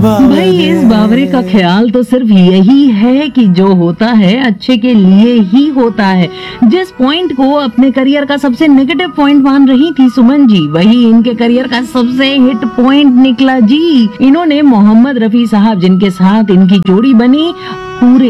भाई इस बावरे का ख्याल तो सिर्फ यही है कि जो होता है अच्छे के लिए ही होता है। जिस पॉइंट को अपने करियर का सबसे नेगेटिव पॉइंट मान रही थी सुमन जी, वही इनके करियर का सबसे हिट पॉइंट निकला जी। इन्होंने मोहम्मद रफी साहब, जिनके साथ इनकी जोड़ी बनी, पूरे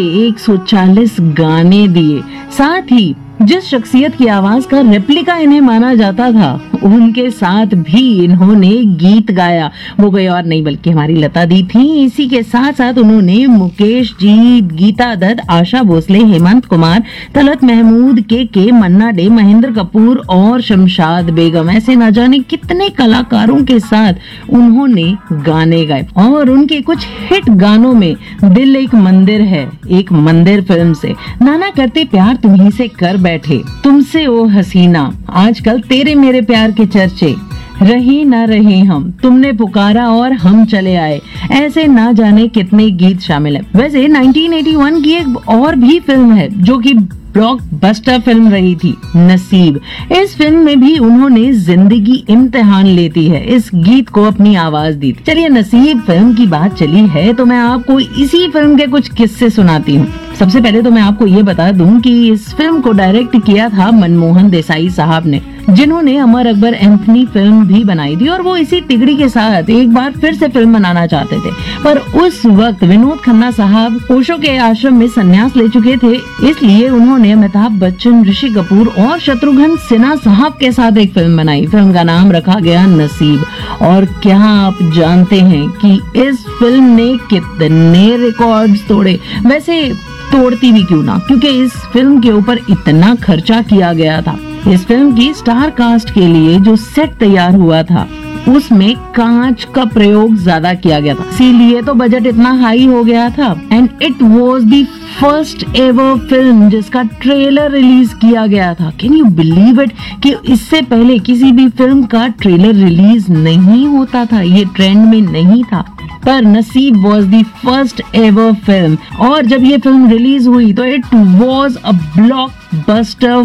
140 गाने दिए। साथ ही जिस शख्सियत की आवाज का रेप्लिका इन्हें माना जाता था, उनके साथ भी इन्होंने गीत गाया। वो कोई और नहीं बल्कि हमारी लता दी थी। इसी के साथ साथ उन्होंने मुकेश जी, गीता दत्त, आशा भोसले, हेमंत कुमार, तलत महमूद, के मन्ना डे, महेंद्र कपूर और शमशाद बेगम, ऐसे न जाने कितने कलाकारों के साथ उन्होंने गाने गाए। और उनके कुछ हिट गानों में दिल एक मंदिर है, एक मंदिर फिल्म से, नाना करते प्यार तुम्ही से कर बैठे, तुमसे ओ हसीना, आजकल तेरे मेरे प्यार के चर्चे, रही ना रही हम, तुमने पुकारा और हम चले आए, ऐसे ना जाने कितने गीत शामिल हैं। वैसे 1981 की एक और भी फिल्म है जो कि ब्लॉकबस्टर फिल्म रही थी, नसीब। इस फिल्म में भी उन्होंने जिंदगी इम्तिहान लेती है इस गीत को अपनी आवाज दी। चलिए, नसीब फिल्म की बात चली है तो मैं आपको इसी फिल्म के कुछ किस्से सुनाती हूँ। सबसे पहले तो मैं आपको ये बता दूं कि इस फिल्म को डायरेक्ट किया था मनमोहन देसाई साहब ने, जिन्होंने अमर अकबर एंथनी फिल्म भी बनाई थी। और वो इसी तिगड़ी के साथ एक बार फिर से फिल्म बनाना चाहते थे, पर उस वक्त विनोद खन्ना साहब ओशो के आश्रम में संन्यास ले चुके थे। इसलिए उन्होंने अमिताभ बच्चन, ऋषि कपूर और शत्रुघ्न सिन्हा साहब के साथ एक फिल्म बनाई। फिल्म का नाम रखा गया नसीब। और क्या आप जानते हैं कि इस फिल्म ने कितने रिकॉर्ड्स तोड़े? वैसे तोड़ती भी क्यों ना, क्योंकि इस फिल्म के ऊपर इतना खर्चा किया गया था। इस फिल्म की स्टार कास्ट के लिए जो सेट तैयार हुआ था, उसमें कांच का प्रयोग ज्यादा किया गया था, इसीलिए तो बजट इतना हाई हो गया था। And it was the first ever film जिसका ट्रेलर रिलीज किया गया था। कैन यू बिलीव इट कि इससे पहले किसी भी फिल्म का ट्रेलर रिलीज नहीं होता था, ये ट्रेंड में नहीं था। पर नसीब was the first ever film, और जब ये फिल्म रिलीज हुई तो इट वॉज अ ब्लॉकबस्टर